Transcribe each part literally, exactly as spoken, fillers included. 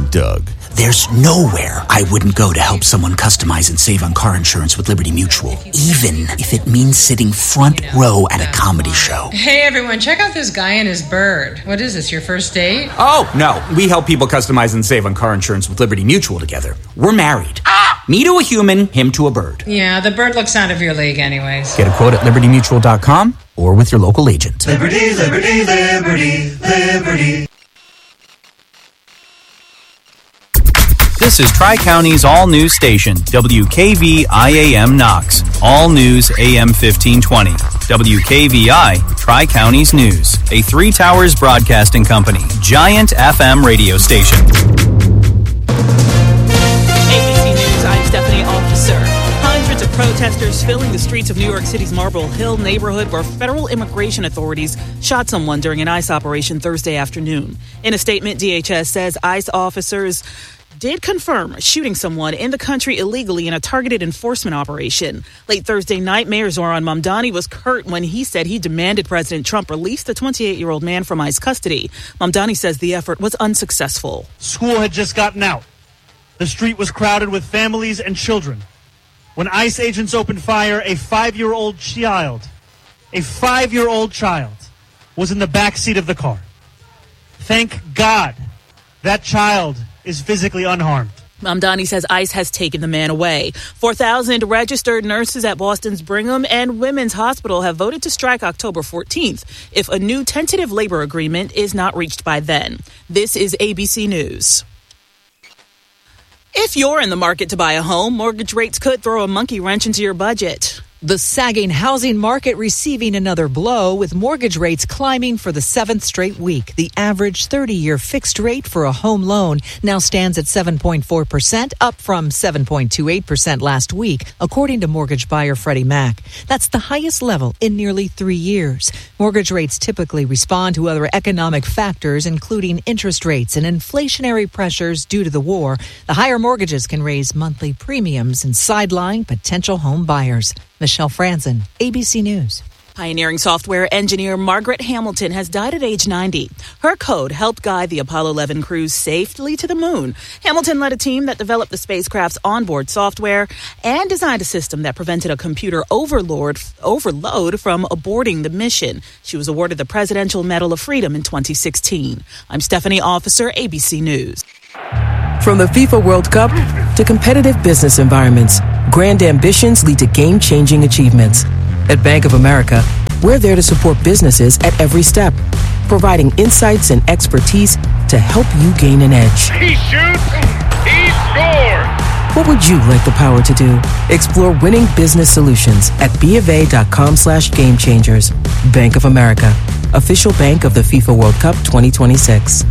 Doug. There's nowhere I wouldn't go to help someone customize and save on car insurance with Liberty Mutual, even if it means sitting front row at a comedy show. Hey, everyone, check out this guy and his bird. What is this, your first date? Oh, no. We help people customize and save on car insurance with Liberty Mutual together. We're married. Ah! Me to a human, him to a bird. Yeah, the bird looks out of your league anyways. Get a quote at liberty mutual dot com or with your local agent. Liberty, liberty, liberty, liberty. This is Tri-County's all-news station, W K V I A M Knox. All news A M fifteen twenty. W K V I, Tri-County's News. A Three Towers Broadcasting Company, giant F M radio station. A B C News, I'm Stephanie Officer. Hundreds of protesters filling the streets of New York City's Marble Hill neighborhood where federal immigration authorities shot someone during an ICE operation Thursday afternoon. In a statement, D H S says ICE officers did confirm shooting someone in the country illegally in a targeted enforcement operation. Late Thursday night, Mayor Zoran Mamdani was curt when he said he demanded President Trump release the twenty-eight-year-old man from ICE custody. Mamdani says the effort was unsuccessful. School had just gotten out. The street was crowded with families and children. When ICE agents opened fire, a five-year-old child, a five-year-old child was in the back seat of the car. Thank God that child is physically unharmed. Mamdani says ICE has taken the man away. four thousand registered nurses at Boston's Brigham and Women's Hospital have voted to strike October fourteenth if a new tentative labor agreement is not reached by then. This is A B C News. If you're in the market to buy a home, mortgage rates could throw a monkey wrench into your budget. The sagging housing market receiving another blow with mortgage rates climbing for the seventh straight week. The average thirty-year fixed rate for a home loan now stands at seven point four percent, up from seven point two eight percent last week, according to mortgage buyer Freddie Mac. That's the highest level in nearly three years. Mortgage rates typically respond to other economic factors, including interest rates and inflationary pressures due to the war. The higher mortgages can raise monthly premiums and sideline potential home buyers. Michelle Franzen, A B C News. Pioneering software engineer Margaret Hamilton has died at age ninety. Her code helped guide the Apollo eleven crews safely to the moon. Hamilton led a team that developed the spacecraft's onboard software and designed a system that prevented a computer overload, overload from aborting the mission. She was awarded the Presidential Medal of Freedom in twenty sixteen. I'm Stephanie Officer, A B C News. From the FIFA World Cup to competitive business environments, grand ambitions lead to game-changing achievements. At Bank of America, we're there to support businesses at every step, providing insights and expertise to help you gain an edge. He shoots, he scores! What would you like the power to do? Explore winning business solutions at BofA.com slash game changers. Bank of America, official bank of the FIFA World Cup twenty twenty-six.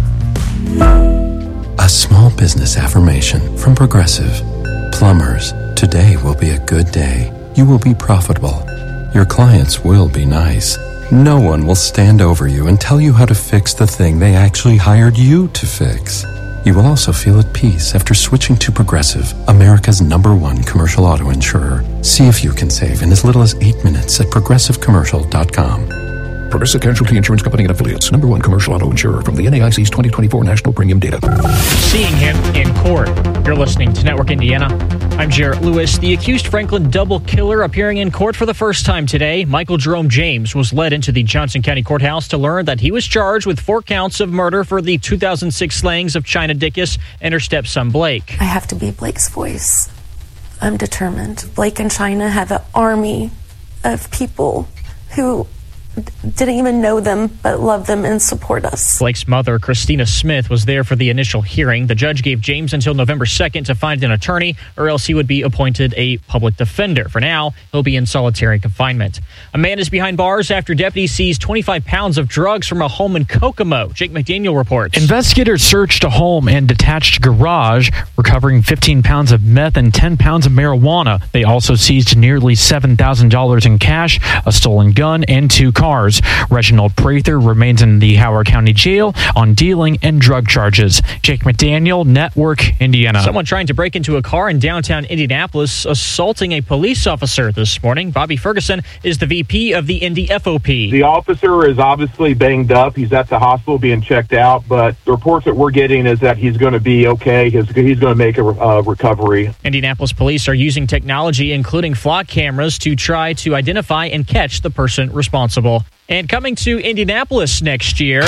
A small business affirmation from Progressive. Plumbers, today will be a good day. You will be profitable. Your clients will be nice. No one will stand over you and tell you how to fix the thing they actually hired you to fix. You will also feel at peace after switching to Progressive, America's number one commercial auto insurer. See if you can save in as little as eight minutes at progressive commercial dot com. Progressive Casualty Insurance Company and Affiliates. Number one commercial auto insurer from the N A I C's twenty twenty-four National Premium Data. Seeing him in court. You're listening to Network Indiana. I'm Jarrett Lewis. The accused Franklin double killer appearing in court for the first time today. Michael Jerome James was led into the Johnson County Courthouse to learn that he was charged with four counts of murder for the two thousand six slayings of China Dickus and her stepson Blake. I have to be Blake's voice. I'm determined. Blake and China have an army of people who didn't even know them, but love them and support us. Blake's mother, Christina Smith, was there for the initial hearing. The judge gave James until November second to find an attorney, or else he would be appointed a public defender. For now, he'll be in solitary confinement. A man is behind bars after deputies seized twenty-five pounds of drugs from a home in Kokomo. Jake McDaniel reports. Investigators searched a home and detached garage, recovering fifteen pounds of meth and ten pounds of marijuana. They also seized nearly seven thousand dollars in cash, a stolen gun, and two cars. cars. Reginald Prather remains in the Howard County Jail on dealing and drug charges. Jake McDaniel, Network, Indiana. Someone trying to break into a car in downtown Indianapolis, assaulting a police officer this morning. Bobby Ferguson is the V P of the Indy F O P. The officer is obviously banged up. He's at the hospital being checked out, but the reports that we're getting is that he's going to be okay. He's, he's going to make a uh, recovery. Indianapolis police are using technology, including flock cameras, to try to identify and catch the person responsible. And coming to Indianapolis next year,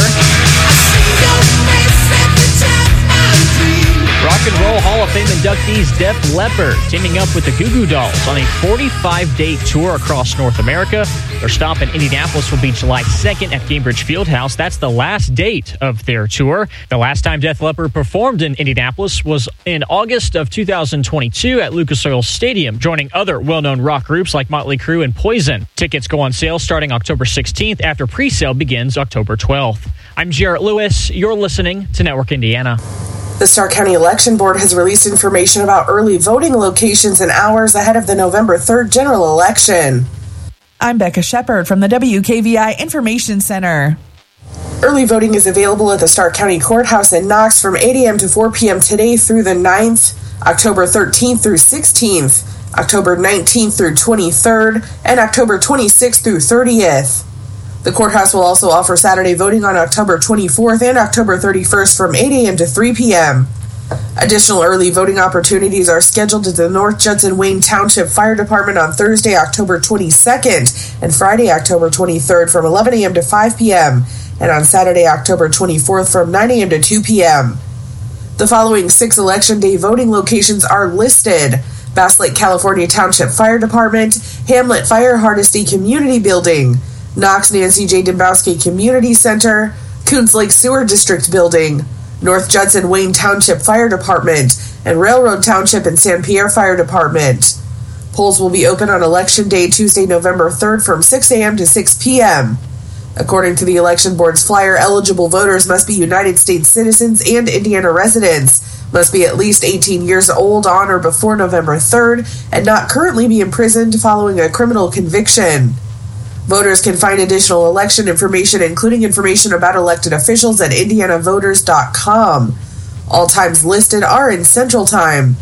Rock and Roll Hall of Fame inductees Def Leppard teaming up with the Goo Goo Dolls on a forty-five day tour across North America. Their stop in Indianapolis will be July second at Gainbridge Fieldhouse. That's the last date of their tour. The last time Def Leppard performed in Indianapolis was in August of two thousand twenty-two at Lucas Oil Stadium, joining other well-known rock groups like Motley Crue and Poison. Tickets go on sale starting October sixteenth after pre-sale begins October twelfth. I'm Jarrett Lewis. You're listening to Network Indiana. The Stark County Election Board has released information about early voting locations and hours ahead of the November third general election. I'm Becca Shepard from the W K V I Information Center. Early voting is available at the Stark County Courthouse in Knox from eight a.m. to four p.m. today through the ninth, October thirteenth through sixteenth, October nineteenth through twenty-third, and October twenty-sixth through thirtieth. The courthouse will also offer Saturday voting on October twenty-fourth and October thirty-first from eight a.m. to three p.m. Additional early voting opportunities are scheduled at the North Judson Wayne Township Fire Department on Thursday, October twenty-second, and Friday, October twenty-third from eleven a.m. to five p.m., and on Saturday, October twenty-fourth from nine a.m. to two p.m. The following six Election Day voting locations are listed: Bass Lake, California Township Fire Department, Hamlet Fire Hardesty Community Building, Knox Nancy J. Dembowski Community Center, Coons Lake Sewer District Building, North Judson Wayne Township Fire Department, and Railroad Township and San Pierre Fire Department. Polls will be open on Election Day, Tuesday, November third from six a.m. to six p.m. According to the Election Board's flyer, eligible voters must be United States citizens and Indiana residents, must be at least eighteen years old on or before November third, and not currently be imprisoned following a criminal conviction. Voters can find additional election information, including information about elected officials, at indiana voters dot com. All times listed are in Central Time.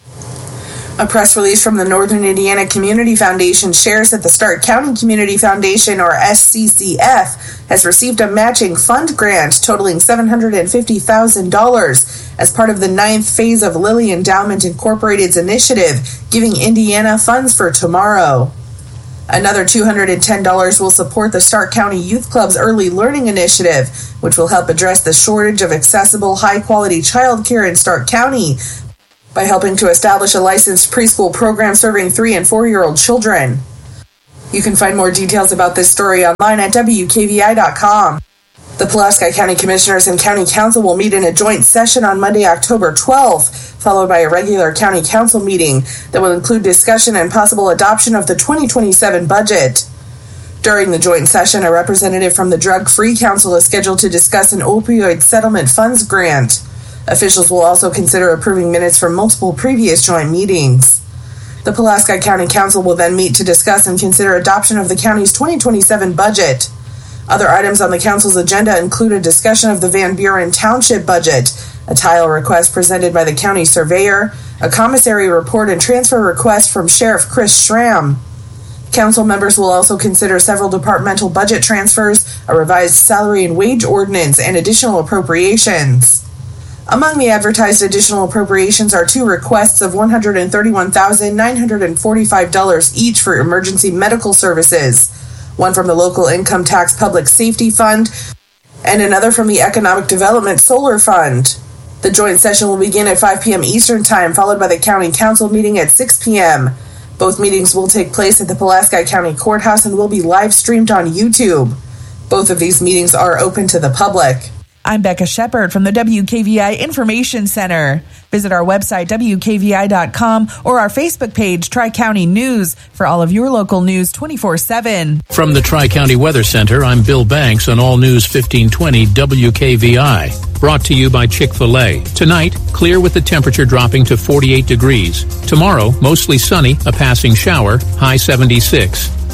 A press release from the Northern Indiana Community Foundation shares that the Stark County Community Foundation, or S C C F, has received a matching fund grant totaling seven hundred fifty thousand dollars as part of the ninth phase of Lilly Endowment Incorporated's initiative, Giving Indiana Funds for Tomorrow. Another two hundred ten dollars will support the Stark County Youth Club's Early Learning Initiative, which will help address the shortage of accessible, high-quality childcare in Stark County by helping to establish a licensed preschool program serving three- and four-year-old children. You can find more details about this story online at W K V I dot com. The Pulaski County Commissioners and County Council will meet in a joint session on Monday, October twelfth, followed by a regular County Council meeting that will include discussion and possible adoption of the twenty twenty-seven budget. During the joint session, a representative from the Drug Free Council is scheduled to discuss an opioid settlement funds grant. Officials will also consider approving minutes from multiple previous joint meetings. The Pulaski County Council will then meet to discuss and consider adoption of the county's twenty twenty-seven budget. Other items on the council's agenda include a discussion of the Van Buren Township budget, a tile request presented by the county surveyor, a commissary report and transfer request from Sheriff Chris Schramm. Council members will also consider several departmental budget transfers, a revised salary and wage ordinance, and additional appropriations. Among the advertised additional appropriations are two requests of one hundred thirty-one thousand nine hundred forty-five dollars each for emergency medical services, one from the Local Income Tax Public Safety Fund, and another from the Economic Development Solar Fund. The joint session will begin at five p.m. Eastern Time, followed by the County Council meeting at six p.m. Both meetings will take place at the Pulaski County Courthouse and will be live streamed on YouTube. Both of these meetings are open to the public. I'm Becca Shepard from the W K V I Information Center. Visit our website, W K V I dot com, or our Facebook page, Tri-County News, for all of your local news twenty-four seven. From the Tri-County Weather Center, I'm Bill Banks on All News fifteen twenty W K V I. Brought to you by Chick-fil-A. Tonight, clear with the temperature dropping to forty-eight degrees. Tomorrow, mostly sunny, a passing shower, high seventy-six.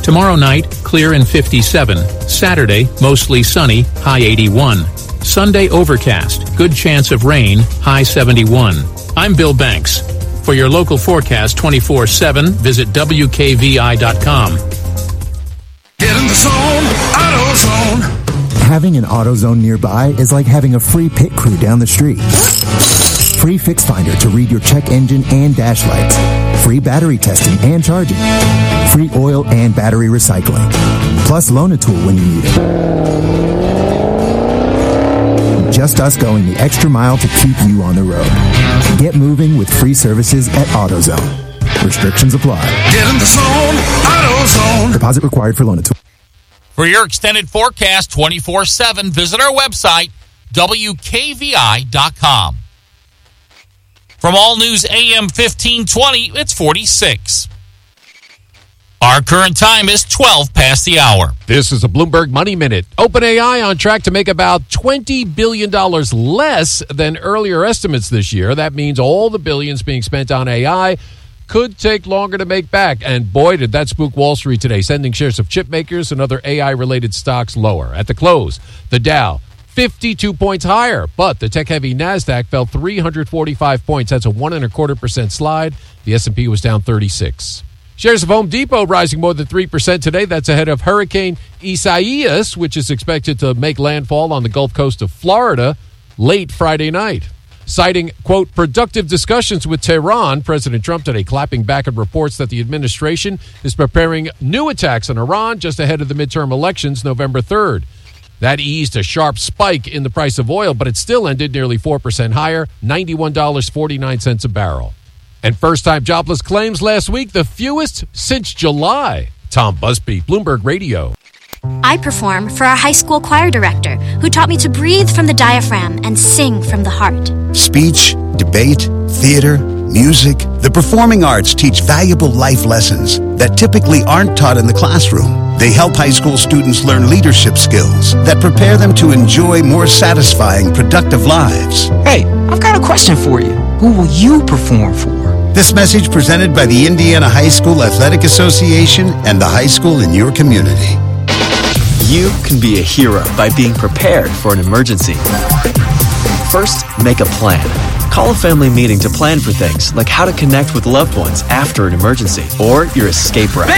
Tomorrow night, clear and fifty-seven. Saturday, mostly sunny, high eighty-one. Sunday, overcast, good chance of rain, high seventy-one. I'm Bill Banks. For your local forecast twenty-four seven, visit W K V I dot com. Get in the zone, AutoZone. Having an AutoZone nearby is like having a free pit crew down the street. Free Fix Finder to read your check engine and dash lights. Free battery testing and charging. Free oil and battery recycling. Plus Loan-A-Tool when you need it. Just us going the extra mile to keep you on the road. Get moving with free services at AutoZone. Restrictions apply. Get in the zone, AutoZone. Deposit required for Loan-A-Tool. For your extended forecast twenty-four seven, visit our website, W K V I dot com. From All News A M fifteen twenty, it's forty-six. Our current time is twelve past the hour. This is a Bloomberg Money Minute. OpenAI on track to make about twenty billion dollars less than earlier estimates this year. That means all the billions being spent on A I could take longer to make back. And boy, did that spook Wall Street today, sending shares of chip makers and other A I-related stocks lower. At the close, the Dow fifty-two points higher, but the tech-heavy NASDAQ fell three hundred forty-five points. That's a one and a quarter percent slide. The S and P was down thirty-six. Shares of Home Depot rising more than three percent today. That's ahead of Hurricane Isaias, which is expected to make landfall on the Gulf Coast of Florida late Friday night. Citing, quote, productive discussions with Tehran, President Trump today clapping back at reports that the administration is preparing new attacks on Iran just ahead of the midterm elections November third. That eased a sharp spike in the price of oil, but it still ended nearly four percent higher, ninety-one dollars and forty-nine cents a barrel. And first-time jobless claims last week, the fewest since July. Tom Busby, Bloomberg Radio. I perform for our high school choir director, who taught me to breathe from the diaphragm and sing from the heart. Speech, debate, theater, music. The performing arts teach valuable life lessons that typically aren't taught in the classroom. They help high school students learn leadership skills that prepare them to enjoy more satisfying, productive lives. Hey, I've got a question for you. Who will you perform for? This message presented by the Indiana High School Athletic Association and the high school in your community. You can be a hero by being prepared for an emergency. First, make a plan. Call a family meeting to plan for things like how to connect with loved ones after an emergency or your escape route.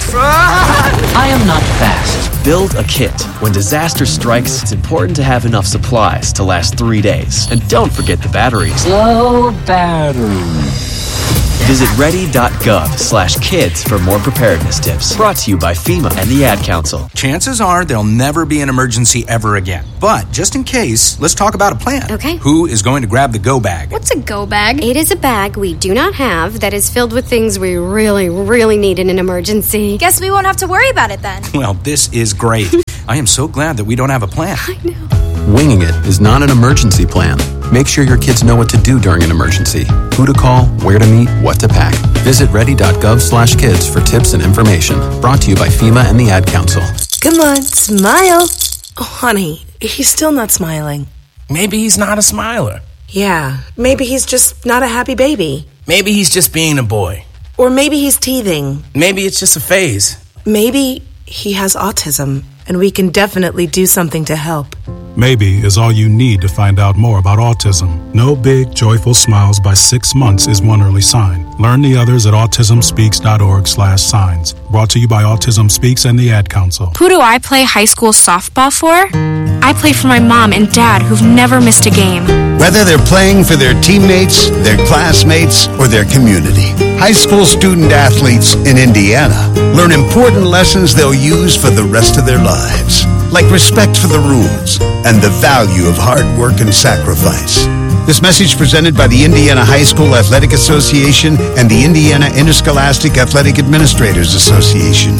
I am not fast. Build a kit. When disaster strikes, it's important to have enough supplies to last three days. And don't forget the batteries. Low battery. Visit ready.gov slash kids for more preparedness tips. Brought to you by FEMA and the Ad Council. Chances are there'll never be an emergency ever again. But just in case, let's talk about a plan. Okay. Who is going to grab the go bag? What's a go bag? It is a bag we do not have that is filled with things we really, really need in an emergency. Guess we won't have to worry about it then. Well, this is great. I am so glad that we don't have a plan. I know. Winging it is not an emergency plan. Make sure your kids know what to do during an emergency, who to call, where to meet, what to pack. Visit ready.gov slash kids for tips and information. Brought to you by FEMA and the Ad Council. Come on, smile. Oh, honey, he's still not smiling. Maybe he's not a smiler. Yeah, maybe he's just not a happy baby. Maybe he's just being a boy. Or maybe he's teething. Maybe it's just a phase. Maybe he has autism, and we can definitely do something to help. Maybe is all you need to find out more about autism. No big, joyful smiles by six months is one early sign. Learn the others at autismspeaks.org slash signs. Brought to you by Autism Speaks and the Ad Council. Who do I play high school softball for? I play for my mom and dad who've never missed a game. Whether they're playing for their teammates, their classmates, or their community, high school student athletes in Indiana learn important lessons they'll use for the rest of their lives, like respect for the rules and the value of hard work and sacrifice. This message presented by the Indiana High School Athletic Association and the Indiana Interscholastic Athletic Administrators Association.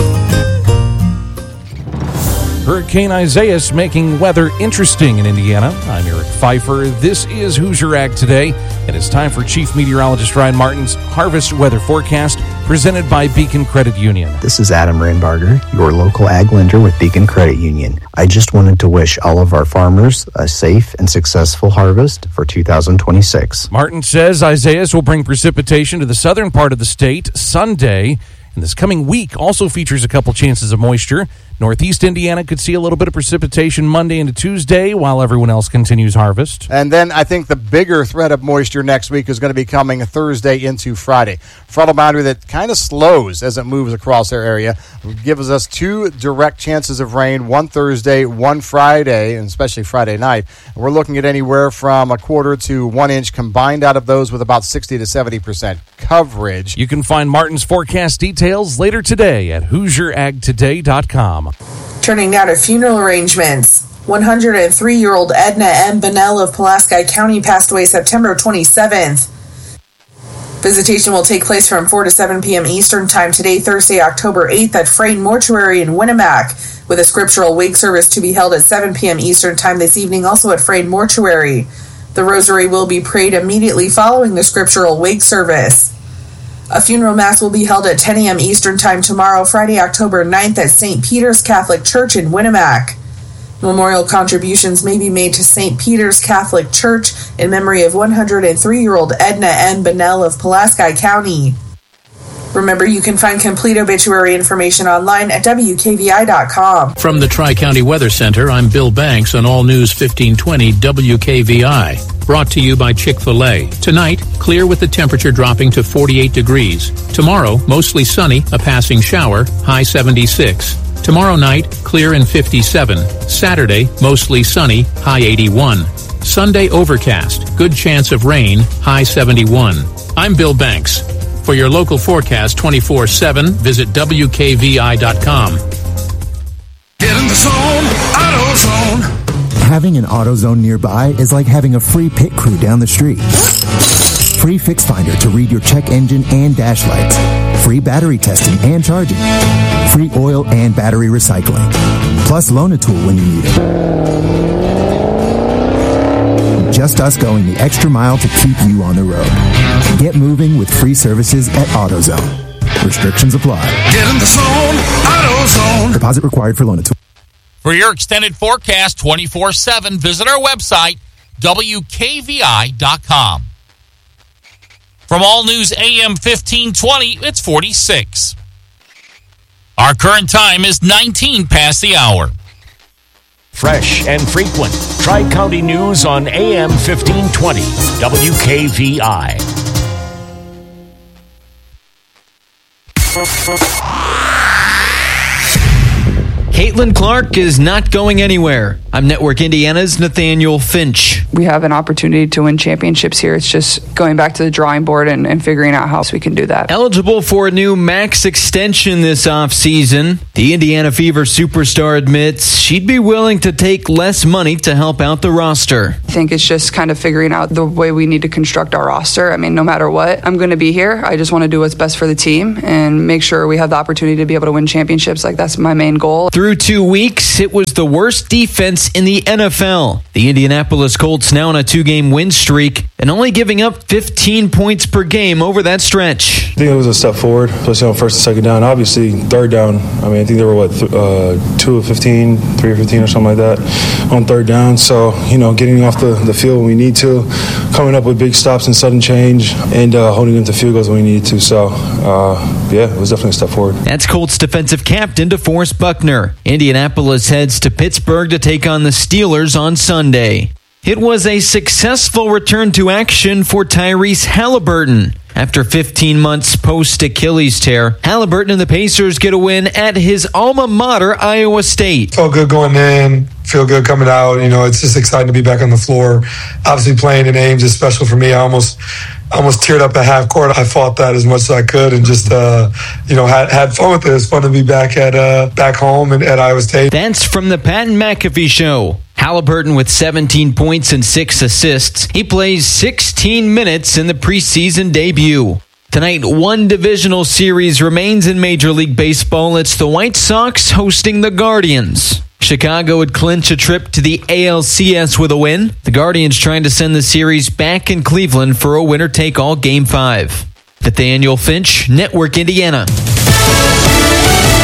Hurricane Isaias making weather interesting in Indiana. I'm Eric Pfeiffer. This is Hoosier Ag Today, and it's time for Chief Meteorologist Ryan Martin's Harvest Weather Forecast, presented by Beacon Credit Union. This is Adam Reinbarger, your local ag lender with Beacon Credit Union. I just wanted to wish all of our farmers a safe and successful harvest for two thousand twenty-six. Martin says Isaias will bring precipitation to the southern part of the state Sunday, And this coming week also features a couple chances of moisture. Northeast Indiana could see a little bit of precipitation Monday into Tuesday while everyone else continues harvest. And then I think the bigger threat of moisture next week is going to be coming Thursday into Friday. Frontal boundary that kind of slows as it moves across our area. Gives us two direct chances of rain, one Thursday, one Friday, and especially Friday night. And we're looking at anywhere from a quarter to one inch combined out of those with about sixty to seventy percent coverage. You can find Martin's forecast details later today at Hoosier Ag Today dot com. Turning now to funeral arrangements. one hundred three-year-old Edna M. Bonnell of Pulaski County passed away September twenty-seventh. Visitation will take place from four to seven p.m. Eastern Time today, Thursday, October eighth, at Frayne Mortuary in Winnemac, with a scriptural wake service to be held at seven p.m. Eastern Time this evening, also at Frayne Mortuary. The rosary will be prayed immediately following the scriptural wake service. A funeral mass will be held at ten a.m. Eastern Time tomorrow, Friday, October ninth, at Saint Peter's Catholic Church in Winnemac. Memorial contributions may be made to Saint Peter's Catholic Church in memory of one hundred three-year-old Edna M. Bonnell of Pulaski County. Remember, you can find complete obituary information online at W K V I dot com. From the Tri-County Weather Center, I'm Bill Banks on All News fifteen twenty W K V I. Brought to you by Chick-fil-A. Tonight, clear with the temperature dropping to forty-eight degrees. Tomorrow, mostly sunny, a passing shower, high seventy-six. Tomorrow night, clear and fifty-seven. Saturday, mostly sunny, high eighty-one. Sunday, overcast, good chance of rain, high seventy-one. I'm Bill Banks. For your local forecast twenty-four seven, visit W K V I dot com. Get in the zone, AutoZone. Having an AutoZone nearby is like having a free pit crew down the street. Free Fix Finder to read your check engine and dash lights. Free battery testing and charging. Free oil and battery recycling. Plus Loan-A-Tool when you need it. Just us going the extra mile to keep you on the road. Get moving with free services at AutoZone. Restrictions apply. Get in the zone, AutoZone. Deposit required for Loan-A-Tool. For your extended forecast twenty-four seven, visit our website, W K V I dot com. From All News A M fifteen twenty, it's forty-six. Our current time is nineteen past the hour. Fresh and frequent. Tri-County News on A M fifteen twenty, W K V I. Caitlin Clark is not going anywhere. I'm Network Indiana's Nathaniel Finch. We have an opportunity to win championships here. It's just going back to the drawing board and, and figuring out how else we can do that. Eligible for a new max extension this offseason, the Indiana Fever superstar admits she'd be willing to take less money to help out the roster. I think it's just kind of figuring out the way we need to construct our roster. I mean, no matter what, I'm going to be here. I just want to do what's best for the team and make sure we have the opportunity to be able to win championships. Like, that's my main goal. Through two weeks, it was the worst defense in the N F L. The Indianapolis Colts now on a two-game win streak and only giving up fifteen points per game over that stretch. I think it was a step forward, especially on first and second down. Obviously, third down, I mean, I think they were, what, th- uh, two of fifteen, three of fifteen or something like that on third down. So, you know, getting off the, the field when we need to, coming up with big stops and sudden change, and uh, holding them to field goals when we needed to. So, uh, yeah, it was definitely a step forward. That's Colts defensive captain DeForest Buckner. Indianapolis heads to Pittsburgh to take on the Steelers on Sunday. It was a successful return to action for Tyrese Halliburton. After fifteen months post-Achilles tear, Halliburton and the Pacers get a win at his alma mater, Iowa State. Felt good going in, feel good coming out. You know, it's just exciting to be back on the floor. Obviously, playing in Ames is special for me. I almost almost teared up at half court. I fought that as much as I could and just, uh, you know, had, had fun with it. It was fun to be back at uh, back home and at Iowa State. That's from the Pat McAfee Show. Halliburton with seventeen points and six assists. He plays sixteen minutes in the preseason debut. Tonight, one divisional series remains in Major League Baseball. It's the White Sox hosting the Guardians. Chicago would clinch a trip to the A L C S with a win. The Guardians trying to send the series back in Cleveland for a winner-take-all Game five. Nathaniel Finch, Network Indiana.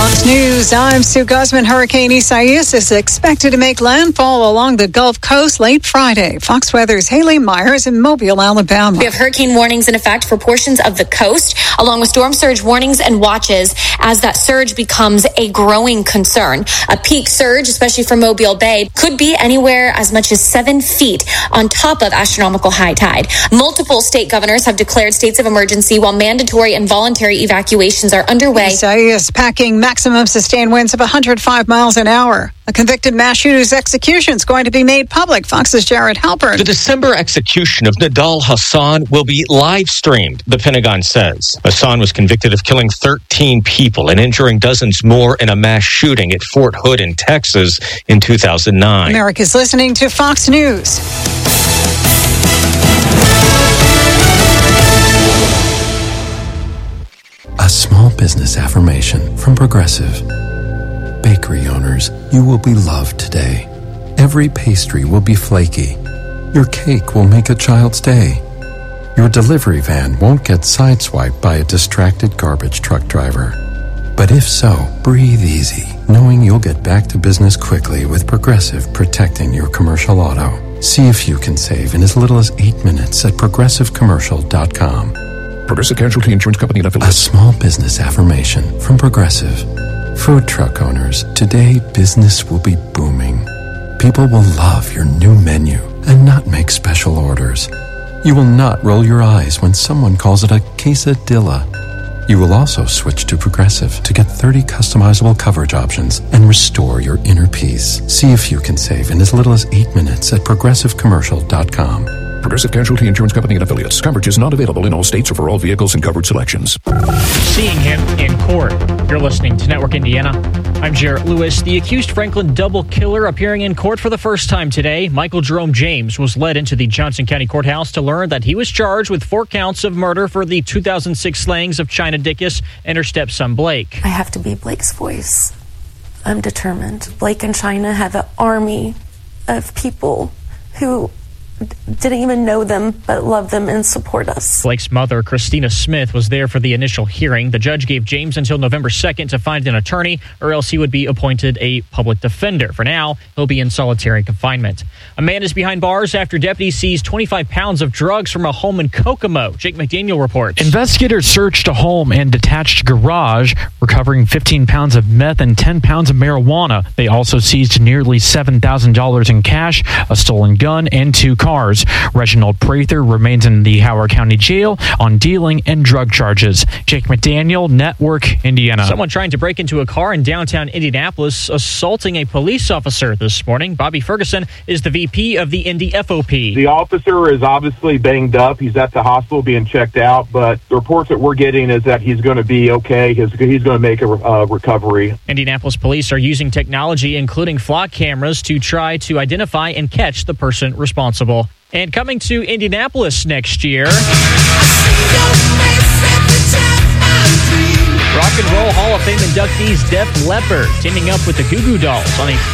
Fox News, I'm Sue Guzman. Hurricane Isaias is expected to make landfall along the Gulf Coast late Friday. Fox Weather's Haley Myers in Mobile, Alabama. We have hurricane warnings in effect for portions of the coast, along with storm surge warnings and watches as that surge becomes a growing concern. A peak surge, especially for Mobile Bay, could be anywhere as much as seven feet on top of astronomical high tide. Multiple state governors have declared states of emergency while mandatory and voluntary evacuations are underway. Isaias packing maximum sustained winds of one hundred five miles an hour. A convicted mass shooter's execution is going to be made public. Fox's Jared Halpern. The December execution of Nidal Hasan will be live streamed, the Pentagon says. Hasan was convicted of killing thirteen people and injuring dozens more in a mass shooting at Fort Hood in Texas in two thousand nine. America's listening to Fox News. A small business affirmation from Progressive. Bakery owners, you will be loved today. Every pastry will be flaky. Your cake will make a child's day. Your delivery van won't get sideswiped by a distracted garbage truck driver. But if so, breathe easy, knowing you'll get back to business quickly with Progressive protecting your commercial auto. See if you can save in as little as eight minutes at progressive commercial dot com. Progressive Casualty Insurance Company and affiliates. A small business affirmation from Progressive. Food truck owners, today business will be booming. People will love your new menu and not make special orders. You will not roll your eyes when someone calls it a quesadilla. You will also switch to Progressive to get thirty customizable coverage options and restore your inner peace. See if you can save in as little as eight minutes at progressive commercial dot com. Progressive Casualty Insurance Company and affiliates. Coverage is not available in all states or for all vehicles and covered selections. Seeing him in court. You're listening to Network Indiana. I'm Jarrett Lewis. The accused Franklin double killer appearing in court for the first time today. Michael Jerome James was led into the Johnson County Courthouse to learn that he was charged with four counts of murder for the two thousand six slayings of China Dickus and her stepson Blake. I have to be Blake's voice. I'm determined. Blake and China have an army of people who didn't even know them, but love them and support us. Blake's mother, Christina Smith, was there for the initial hearing. The judge gave James until November second to find an attorney, or else he would be appointed a public defender. For now, he'll be in solitary confinement. A man is behind bars after deputies seized twenty-five pounds of drugs from a home in Kokomo. Jake McDaniel reports. Investigators searched a home and detached garage, recovering fifteen pounds of meth and ten pounds of marijuana. They also seized nearly seven thousand dollars in cash, a stolen gun, and two cars. Reginald Prather remains in the Howard County Jail on dealing and drug charges. Jake McDaniel, Network Indiana. Someone trying to break into a car in downtown Indianapolis, assaulting a police officer this morning. Bobby Ferguson is the V P of the Indy F O P. The officer is obviously banged up. He's at the hospital being checked out, but the reports that we're getting is that he's going to be okay. He's, he's going to make a uh, recovery. Indianapolis police are using technology, including flock cameras, to try to identify and catch the person responsible. And coming to Indianapolis next year, Rock and Roll Hall of Fame inductees Def Leppard teaming up with the Goo Goo Dolls on a